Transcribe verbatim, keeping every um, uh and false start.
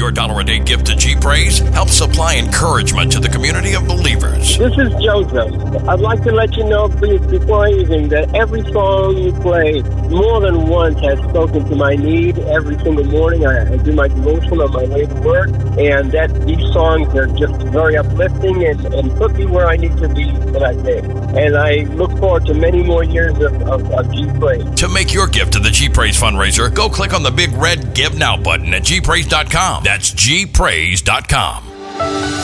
your dollar a day gift to G Praise helps supply encouragement to the community of believers. This is Joseph. I'd like to let you know, please, before anything, that every song you play more than once has spoken to my need. Every single morning I, I do my devotion on my way to work, and that these songs are just very uplifting and, and put me where I need to be for that day. And I look forward to many more years of, of, of G Praise. To make your gift to the G Praise fundraiser, go click on the big red Give Now button at G Praise dot com. That's G Praise dot com.